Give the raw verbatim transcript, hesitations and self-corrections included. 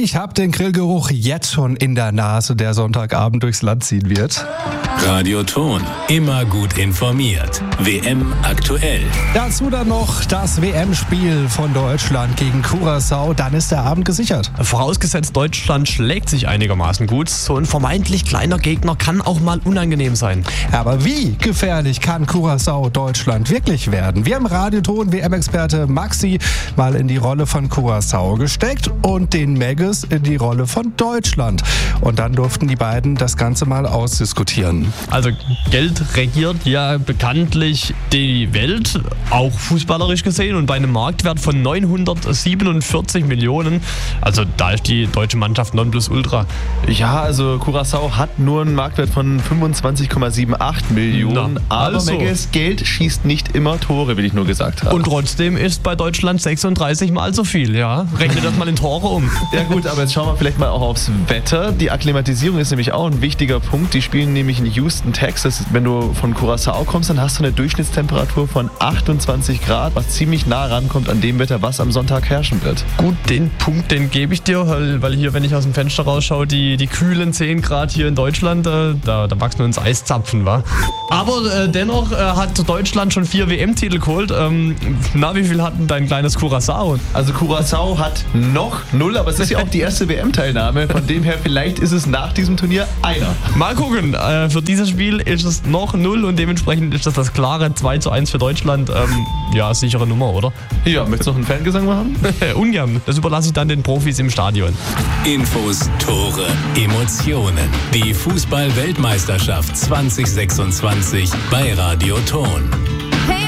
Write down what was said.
Ich habe den Grillgeruch jetzt schon in der Nase, der Sonntagabend durchs Land ziehen wird. Radio Ton, immer gut informiert. W M aktuell. Dazu dann noch das W M-Spiel von Deutschland gegen Curaçao. Dann ist der Abend gesichert. Vorausgesetzt, Deutschland schlägt sich einigermaßen gut. So ein vermeintlich kleiner Gegner kann auch mal unangenehm sein. Aber wie gefährlich kann Curaçao Deutschland wirklich werden? Wir haben Radioton W M-Experte Maxi mal in die Rolle von Curaçao gesteckt und den Megges in die Rolle von Deutschland. Und dann durften die beiden das Ganze mal ausdiskutieren. Also Geld regiert ja bekanntlich die Welt, auch fußballerisch gesehen. Und bei einem Marktwert von neunhundertsiebenundvierzig Millionen, also da ist die deutsche Mannschaft Nonplusultra. Ja, also Curaçao hat nur einen Marktwert von fünfundzwanzig Komma achtundsiebzig Millionen. Na, aber also. Megges Geld schießt nicht immer Tore, will ich nur gesagt haben. Und trotzdem ist bei Deutschland sechsunddreißig Mal so viel, ja. Rechne das mal in Tore um. Ja gut, aber jetzt schauen wir vielleicht mal auch aufs Wetter. Die Akklimatisierung ist nämlich auch ein wichtiger Punkt. Die spielen nämlich in Houston, Texas. Wenn du von Curaçao kommst, dann hast du eine Durchschnittstemperatur von achtundzwanzig Grad, was ziemlich nah rankommt an dem Wetter, was am Sonntag herrschen wird. Gut, den Punkt, den gebe ich dir, weil, weil hier, wenn ich aus dem Fenster rausschaue, die, die kühlen zehn Grad hier in Deutschland, äh, da, da wachsen wir uns Eiszapfen, wa? Aber äh, dennoch äh, hat Deutschland schon vier W M-Titel geholt. Ähm, na, wie viel hat denn dein kleines Curaçao? Also Curaçao hat noch null, aber es ist ja auch die erste W M-Teilnahme. Von dem her, vielleicht ist es nach diesem Turnier einer. Mal gucken, äh, für dieses Spiel ist es noch null und dementsprechend ist das das klare zwei zu eins für Deutschland. Ähm, ja, sichere Nummer, oder? Ja, möchtest du noch einen Fangesang machen? Ungern, das überlasse ich dann den Profis im Stadion. Infos, Tore, Emotionen. Die Fußball-Weltmeisterschaft zwanzig sechsundzwanzig bei Radio Ton.